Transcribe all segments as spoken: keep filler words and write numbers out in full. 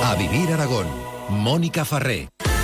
A Vivir Aragón, Mónica Farré.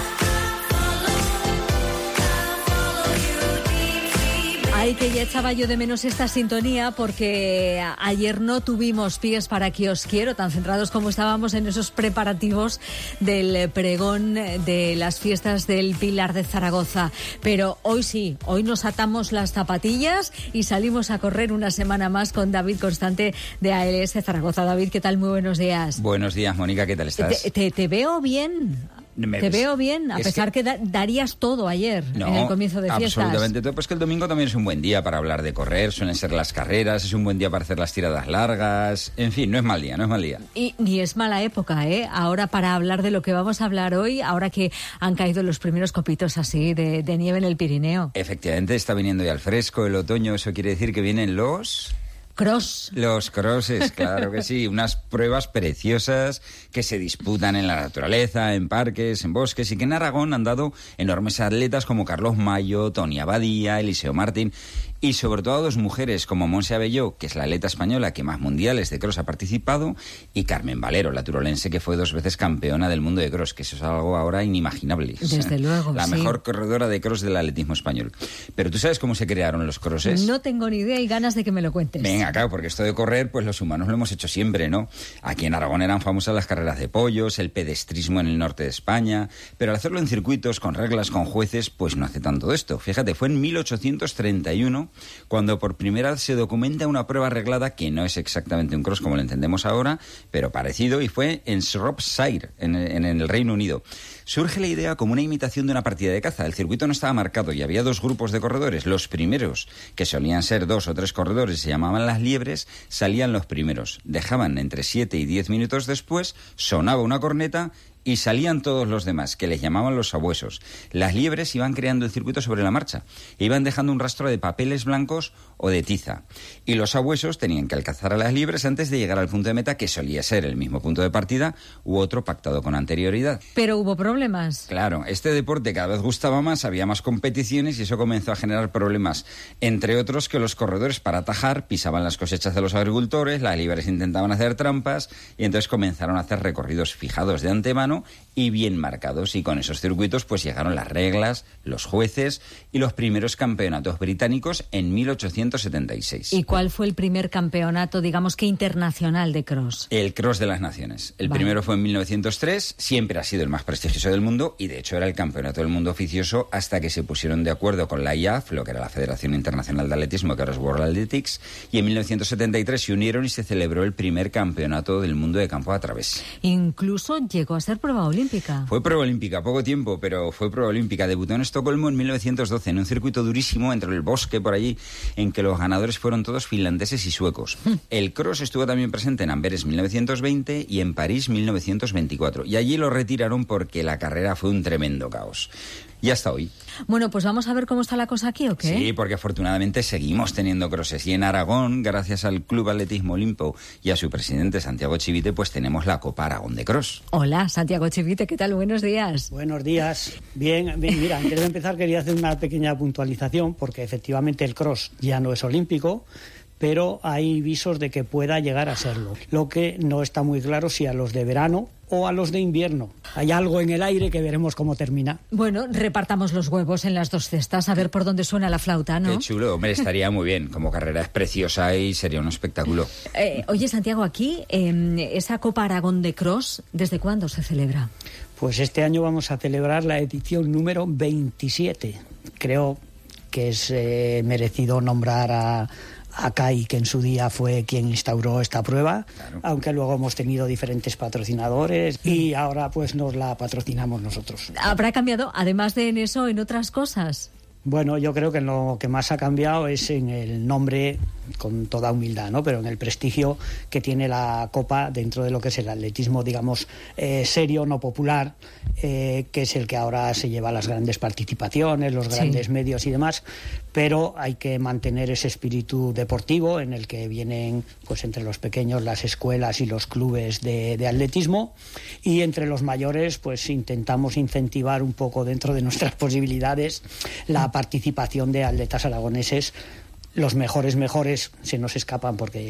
Ay, que ya echaba yo de menos esta sintonía porque ayer no tuvimos pies para que os quiero, tan centrados como estábamos en esos preparativos del pregón de las fiestas del Pilar de Zaragoza. Pero hoy sí, hoy nos atamos las zapatillas y salimos a correr una semana más con David Constante de A L S Zaragoza. David, ¿qué tal? Muy buenos días. Buenos días, Mónica, ¿qué tal estás? Te, te, te veo bien. Me Te ves. veo bien, a Es pesar que, que da, darías todo ayer no, en el comienzo de fiestas. Absolutamente todo. Pues que el domingo también es un buen día para hablar de correr, suelen ser las carreras, es un buen día para hacer las tiradas largas. En fin, no es mal día, no es mal día. Y ni es mala época, ¿eh? Ahora para hablar de lo que vamos a hablar hoy, ahora que han caído los primeros copitos así de, de nieve en el Pirineo. Efectivamente, está viniendo ya el fresco, el otoño, eso quiere decir que vienen los... Cross. Los crosses, claro que sí, unas pruebas preciosas que se disputan en la naturaleza, en parques, en bosques, y que en Aragón han dado enormes atletas como Carlos Mayo, Tony Abadía, Eliseo Martín, y sobre todo a dos mujeres como Montse Abelló, que es la atleta española que más mundiales de cross ha participado, y Carmen Valero, la turolense, que fue dos veces campeona del mundo de cross, que eso es algo ahora inimaginable. Desde o sea, luego, La sí. mejor corredora de cross del atletismo español. Pero ¿tú sabes cómo se crearon los crosses? No tengo ni idea y ganas de que me lo cuentes. Venga, claro, porque esto de correr, pues los humanos lo hemos hecho siempre, ¿no? Aquí en Aragón eran famosas las carreras de pollos, el pedestrismo en el norte de España, pero al hacerlo en circuitos, con reglas, con jueces, pues no hace tanto esto. Fíjate, fue en mil ochocientos treinta y uno cuando por primera vez se documenta una prueba arreglada que no es exactamente un cross como lo entendemos ahora, pero parecido, y fue en Shropshire, en, en, en el Reino Unido. Surge la idea como una imitación de una partida de caza. El circuito no estaba marcado y había dos grupos de corredores. Los primeros, que solían ser dos o tres corredores, se llamaban las liebres, salían los primeros. Dejaban entre siete y diez minutos después, sonaba una corneta y salían todos los demás, que les llamaban los sabuesos. Las liebres iban creando el circuito sobre la marcha, e iban dejando un rastro de papeles blancos o de tiza. Y los sabuesos tenían que alcanzar a las liebres antes de llegar al punto de meta, que solía ser el mismo punto de partida u otro pactado con anterioridad. Pero hubo problemas. Claro, este deporte cada vez gustaba más, había más competiciones y eso comenzó a generar problemas. Entre otros que los corredores, para atajar, pisaban las cosechas de los agricultores, las liebres intentaban hacer trampas y entonces comenzaron a hacer recorridos fijados de antemano y bien marcados, y con esos circuitos pues llegaron las reglas, los jueces y los primeros campeonatos británicos en mil ochocientos setenta y seis. ¿Y cuál fue el primer campeonato, digamos que internacional de cross? El Cross de las Naciones. El Vale. primero fue en mil novecientos tres, siempre ha sido el más prestigioso del mundo y de hecho era el campeonato del mundo oficioso hasta que se pusieron de acuerdo con la I A F, lo que era la Federación Internacional de Atletismo, que ahora es World Athletics, y en mil novecientos setenta y tres se unieron y se celebró el primer campeonato del mundo de campo a través. Incluso llegó a ser prueba olímpica. Fue prueba olímpica, poco tiempo, pero fue prueba olímpica. Debutó en Estocolmo en mil novecientos doce, en un circuito durísimo entre el bosque por allí, en que los ganadores fueron todos finlandeses y suecos. El cross estuvo también presente en Amberes mil novecientos veinte y en París mil novecientos veinticuatro. Y allí lo retiraron porque la carrera fue un tremendo caos. Y hasta hoy. Bueno, pues vamos a ver cómo está la cosa aquí, ¿o qué? Sí, porque afortunadamente seguimos teniendo crosses. Y en Aragón, gracias al Club Atletismo Olimpo y a su presidente Santiago Chivite, pues tenemos la Copa Aragón de Cross. Hola, Santiago Chivite, ¿qué tal? Buenos días. Buenos días. Bien, bien, mira, antes de empezar quería hacer una pequeña puntualización, porque efectivamente el cross ya no es olímpico, pero hay visos de que pueda llegar a serlo. Lo que no está muy claro si a los de verano o a los de invierno. Hay algo en el aire que veremos cómo termina. Bueno, repartamos los huevos en las dos cestas, a ver por dónde suena la flauta, ¿no? Qué chulo, hombre, estaría muy bien. Como carrera es preciosa y sería un espectáculo. Eh, oye, Santiago, aquí, eh, esa Copa Aragón de Cross, ¿desde cuándo se celebra? Pues este año vamos a celebrar la edición número veintisiete. Creo que es eh, merecido nombrar a... a CAI, que en su día fue quien instauró esta prueba, claro. Aunque luego hemos tenido diferentes patrocinadores y ahora pues nos la patrocinamos nosotros. ¿Habrá cambiado, además de en eso, en otras cosas? Bueno, yo creo que lo que más ha cambiado es en el nombre, con toda humildad, ¿no? Pero en el prestigio que tiene la Copa dentro de lo que es el atletismo, digamos, eh, serio, no popular, eh, que es el que ahora se lleva las grandes participaciones, los grandes sí. medios y demás, pero hay que mantener ese espíritu deportivo en el que vienen, pues entre los pequeños, las escuelas y los clubes de, de atletismo, y entre los mayores, pues intentamos incentivar un poco dentro de nuestras posibilidades la participación de atletas aragoneses. Los mejores mejores se nos escapan porque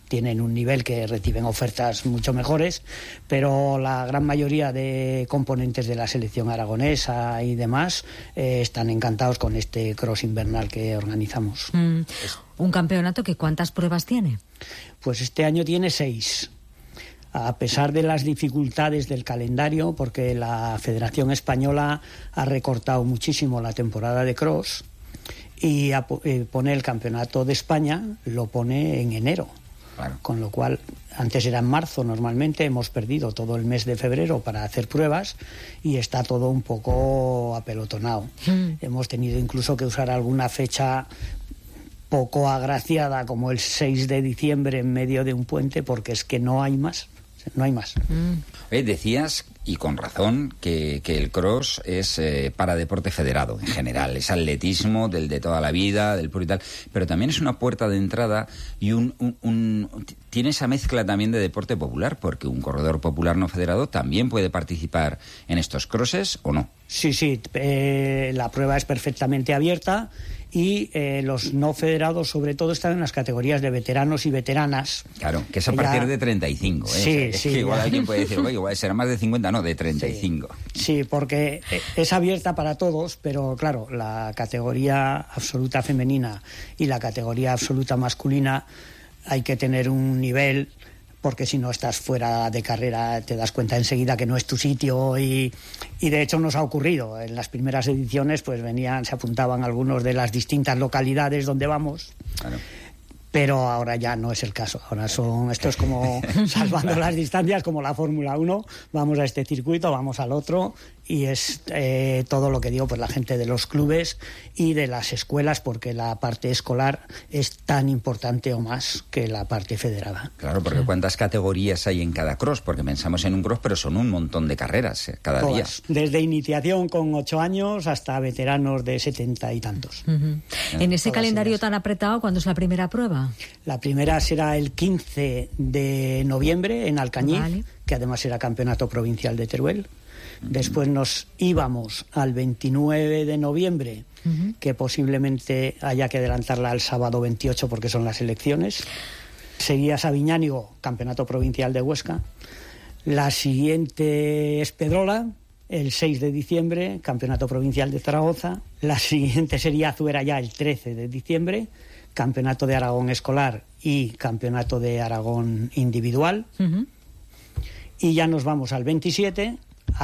tienen un nivel que reciben ofertas mucho mejores, pero la gran mayoría de componentes de la selección aragonesa y demás eh, están encantados con este cross invernal que organizamos. Mm. ¿Un campeonato que cuántas pruebas tiene? Pues este año tiene seis. A pesar de las dificultades del calendario, porque la Federación Española ha recortado muchísimo la temporada de cross y a, eh, pone el Campeonato de España, lo pone en enero. Claro. Con lo cual, antes era en marzo normalmente, hemos perdido todo el mes de febrero para hacer pruebas y está todo un poco apelotonado. Mm. Hemos tenido incluso que usar alguna fecha poco agraciada como el seis de diciembre en medio de un puente, porque es que no hay más. No hay más. Mm. Oye, decías, y con razón, que, que el cross es eh, para deporte federado en general. Es atletismo del de toda la vida, del puro y tal. Pero también es una puerta de entrada y un, un, un tiene esa mezcla también de deporte popular, porque un corredor popular no federado también puede participar en estos crosses, ¿o no? Sí, sí. Eh, la prueba es perfectamente abierta. Y eh, los no federados, sobre todo, están en las categorías de veteranos y veteranas. Claro, que es a partir ya... de treinta y cinco. ¿eh? Sí, o sea, es sí. Que igual alguien puede decir, oye, igual será más de cincuenta, no, de treinta y cinco. Sí, sí, porque es abierta para todos, pero claro, la categoría absoluta femenina y la categoría absoluta masculina hay que tener un nivel, porque si no estás fuera de carrera te das cuenta enseguida que no es tu sitio y, y de hecho nos ha ocurrido. En las primeras ediciones pues venían, se apuntaban algunos de las distintas localidades donde vamos. Claro. Pero ahora ya no es el caso. Ahora son, esto es como salvando las distancias, como la Fórmula uno. Vamos a este circuito, vamos al otro, y es eh, todo lo que digo, pues la gente de los clubes y de las escuelas, porque la parte escolar es tan importante o más que la parte federada. Claro, porque ¿cuántas categorías hay en cada cross? Porque pensamos en un cross, pero son un montón de carreras eh, cada Todas, día. Desde iniciación con ocho años hasta veteranos de setenta y tantos. Uh-huh. En ese Todas calendario ellas. Tan apretado, ¿cuándo es la primera prueba? La primera será el quince de noviembre en Alcañiz, vale. Que además era campeonato provincial de Teruel. Después nos íbamos al veintinueve de noviembre, uh-huh. que posiblemente haya que adelantarla al sábado veintiocho porque son las elecciones. Seguía Sabiñánigo, campeonato provincial de Huesca. La siguiente es Pedrola, el seis de diciembre, campeonato provincial de Zaragoza. La siguiente sería Azuera ya el trece de diciembre, campeonato de Aragón escolar y campeonato de Aragón individual. Uh-huh. Y ya nos vamos al veintisiete,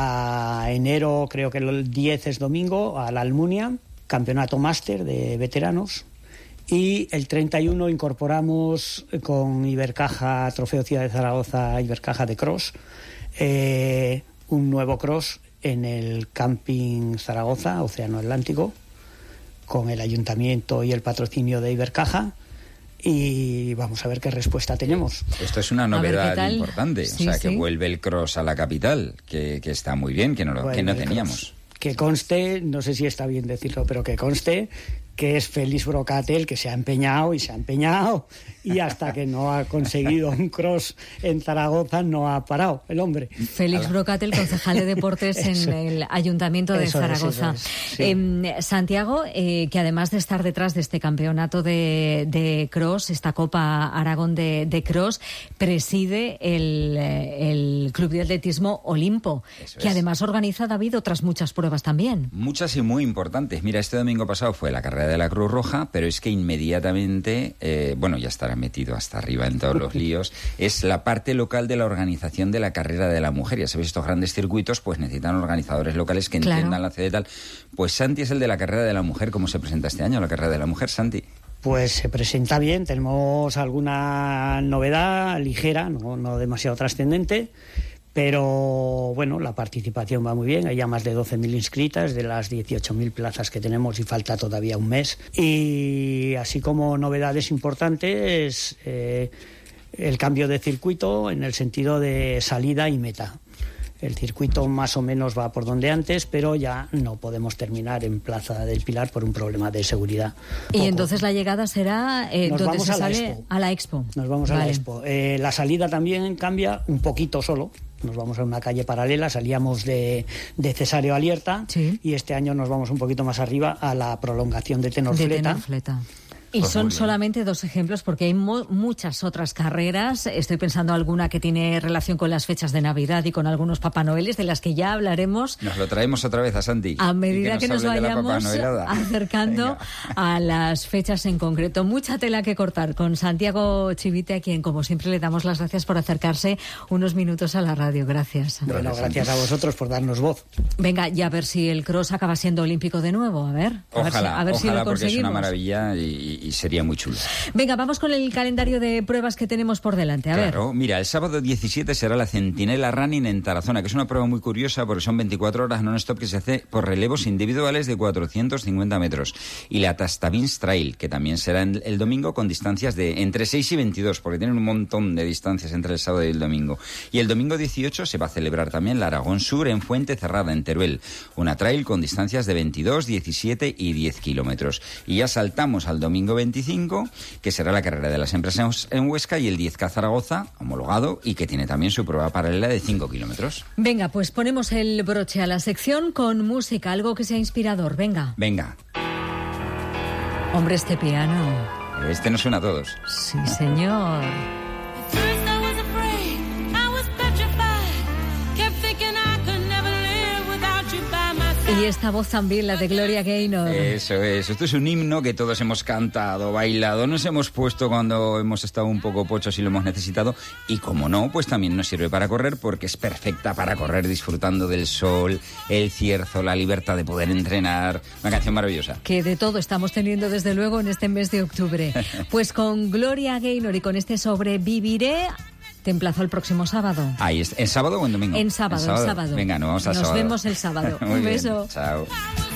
a enero, creo que el diez es domingo, a la Almunia, campeonato máster de veteranos. Y el treinta y uno incorporamos con Ibercaja, Trofeo Ciudad de Zaragoza, Ibercaja de cross, eh, un nuevo cross en el Camping Zaragoza, Océano Atlántico, con el ayuntamiento y el patrocinio de Ibercaja, y vamos a ver qué respuesta tenemos. Esto es una novedad importante, sí, o sea, sí. que vuelve el cross a la capital, que, que está muy bien, que no, lo, que no teníamos. Cross. Que conste, no sé si está bien decirlo, pero que conste que es Félix Brocatel, que se ha empeñado y se ha empeñado, y hasta que no ha conseguido un cross en Zaragoza no ha parado el hombre. Félix Brocatel, concejal de deportes en el Ayuntamiento de Zaragoza. Es, es, sí. eh, Santiago, eh, que además de estar detrás de este campeonato de, de cross, esta Copa Aragón de, de cross, preside el, el Club de Atletismo Olimpo, Eso que es. además organiza, David, otras muchas pruebas también. Muchas y muy importantes. Mira, este domingo pasado fue la carrera de la Cruz Roja, pero es que inmediatamente, eh, bueno, ya estará metido hasta arriba en todos los líos, es la parte local de la organización de la carrera de la mujer. Ya sabéis, estos grandes circuitos pues necesitan organizadores locales que entiendan claro. la C E tal. Pues Santi es el de la carrera de la mujer. ¿Cómo se presenta este año la carrera de la mujer, Santi? Pues se presenta bien, tenemos alguna novedad ligera, no, no demasiado trascendente, pero bueno, la participación va muy bien, hay ya más de doce mil inscritas de las dieciocho mil plazas que tenemos y falta todavía un mes. Y así como novedades importantes, eh, el cambio de circuito en el sentido de salida y meta. El circuito más o menos va por donde antes, pero ya no podemos terminar en Plaza del Pilar por un problema de seguridad. Y Poco. entonces la llegada será eh, Nos donde vamos se a la sale Expo. a la Expo. Nos vamos a vale. la Expo. Eh, la salida también cambia un poquito solo. Nos vamos a una calle paralela, salíamos de, de Cesáreo Alierta, sí. y este año nos vamos un poquito más arriba a la prolongación de Tenorfleta. De Tenorfleta. Y Pues son solamente dos ejemplos porque hay mu muchas otras carreras. Estoy pensando alguna que tiene relación con las fechas de Navidad y con algunos Papá Noeles, de las que ya hablaremos. Nos lo traemos otra vez a Santi. A medida que nos, que nos vayamos acercando a las fechas en concreto. Mucha tela que cortar con Santiago Chivite, a quien como siempre le damos las gracias por acercarse unos minutos a la radio. Gracias. Bueno, gracias, gracias a vosotros por darnos voz. Venga, y a ver si el cross acaba siendo olímpico de nuevo. A ver. A Ojalá, ver si, a ver ojalá, si lo porque conseguimos. es una maravilla y, y sería muy chulo. Venga, vamos con el calendario de pruebas que tenemos por delante. A claro, ver. Mira, el sábado diecisiete será la Centinela Running en Tarazona, que es una prueba muy curiosa porque son veinticuatro horas non-stop que se hace por relevos individuales de cuatrocientos cincuenta metros. Y la Tastavins Trail, que también será el, el domingo con distancias de entre seis y veintidós, porque tienen un montón de distancias entre el sábado y el domingo. Y el domingo dieciocho se va a celebrar también la Aragón Sur en Fuente Cerrada, en Teruel. Una trail con distancias de veintidós, diecisiete y diez kilómetros. Y ya saltamos al domingo veinticinco, que será la carrera de las empresas en Huesca, y el diez K Zaragoza, homologado, y que tiene también su prueba paralela de cinco kilómetros. Venga, pues ponemos el broche a la sección con música, algo que sea inspirador. Venga. Venga. Hombre, este piano. Este nos suena a todos. Sí, señor. Y esta voz también, la de Gloria Gaynor. Eso es, esto es un himno que todos hemos cantado, bailado, nos hemos puesto cuando hemos estado un poco pochos y lo hemos necesitado. Y como no, pues también nos sirve para correr, porque es perfecta para correr disfrutando del sol, el cierzo, la libertad de poder entrenar. Una canción maravillosa. Que de todo estamos teniendo desde luego en este mes de octubre. Pues con Gloria Gaynor y con este Sobreviviré, te emplazo el próximo sábado. Ahí es, ¿en sábado o en domingo? En sábado, en sábado. Venga, nos vamos al Nos sábado. vemos el sábado. Muy Un bien, beso. Chao.